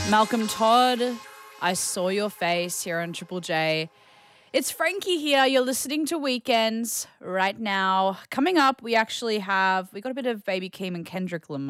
Malcolm Todd, I saw your face here on Triple J. It's Frankie here. You're listening to Weekends right now. Coming up, we got a bit of Baby Keem and Kendrick Lamar.